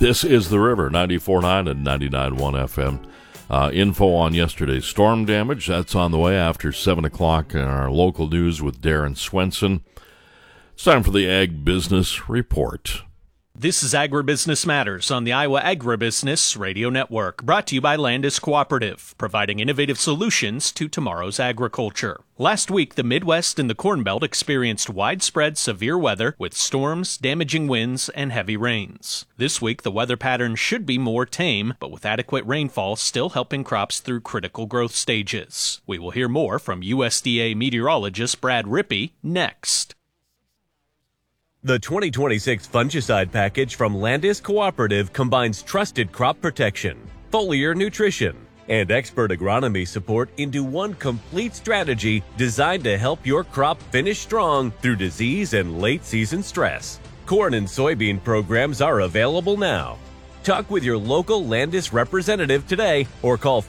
This is The River, 94.9 and 99.1 FM. Info on yesterday's storm damage, that's on the way after 7 o'clock in our local news with Darren Swenson. It's time for the Ag Business Report. This is Agribusiness Matters on the Iowa Agribusiness Radio Network, brought to you by Landis Cooperative, providing innovative solutions to tomorrow's agriculture. Last week, the Midwest and the Corn Belt experienced widespread severe weather with storms, damaging winds, and heavy rains. This week, the weather pattern should be more tame, but with adequate rainfall still helping crops through critical growth stages. We will hear more from USDA meteorologist Brad Rippey next. The 2026 fungicide package from Landis Cooperative combines trusted crop protection, foliar nutrition, and expert agronomy support into one complete strategy designed to help your crop finish strong through disease and late-season stress. Corn and soybean programs are available now. Talk with your local Landis representative today or call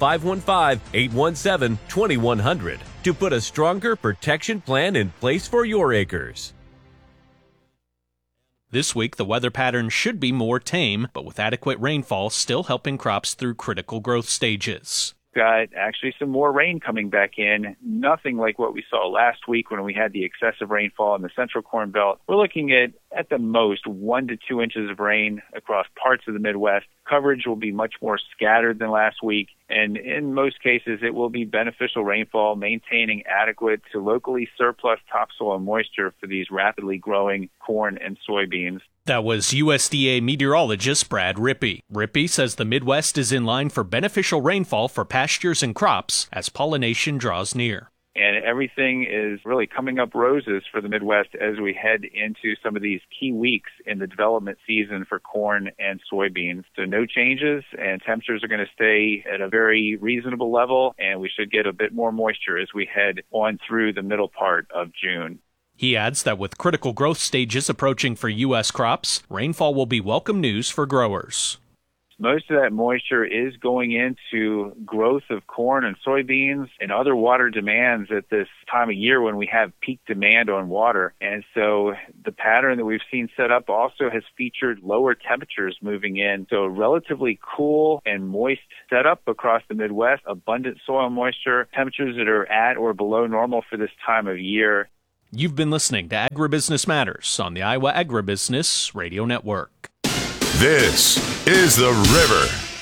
515-817-2100 to put a stronger protection plan in place for your acres. This week, the weather pattern should be more tame, but with adequate rainfall still helping crops through critical growth stages. Got actually some more rain coming back in. Nothing like what we saw last week when we had the excessive rainfall in the central Corn Belt. We're looking at the most 1 to 2 inches of rain across parts of the Midwest. Coverage will be much more scattered than last week, and in most cases it will be beneficial rainfall, maintaining adequate to locally surplus topsoil moisture for these rapidly growing corn and soybeans. That was USDA meteorologist Brad Rippey. Rippey says the Midwest is in line for beneficial rainfall for pastures and crops as pollination draws near. And everything is really coming up roses for the Midwest as we head into some of these key weeks in the development season for corn and soybeans. So no changes, and temperatures are going to stay at a very reasonable level, and we should get a bit more moisture as we head on through the middle part of June. He adds that with critical growth stages approaching for U.S. crops, rainfall will be welcome news for growers. Most of that moisture is going into growth of corn and soybeans and other water demands at this time of year when we have peak demand on water. And so the pattern that we've seen set up also has featured lower temperatures moving in. So a relatively cool and moist setup across the Midwest, abundant soil moisture, temperatures that are at or below normal for this time of year. You've been listening to Agribusiness Matters on the Iowa Agribusiness Radio Network. This is The River.